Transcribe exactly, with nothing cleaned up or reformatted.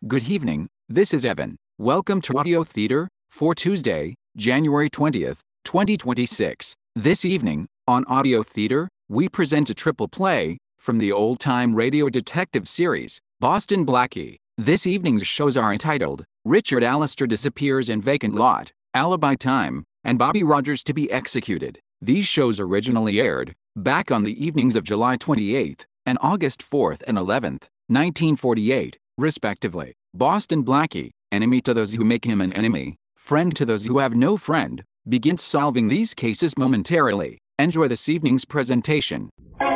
Good evening, this is Evan. Welcome to Audio Theater for Tuesday, January twentieth, twenty twenty-six. This evening, on Audio Theater, we present a triple play from the old-time radio detective series, Boston Blackie. This evening's shows are entitled Richard Allister Disappears in Vacant Lot, Alibi Time, and Bobby Rogers to be Executed. These shows originally aired back on the evenings of July twenty-eighth and August fourth and eleventh, nineteen forty-eight, respectively. Boston Blackie, enemy to those who make him an enemy, friend to those who have no friend, begins solving these cases momentarily. Enjoy this evening's presentation.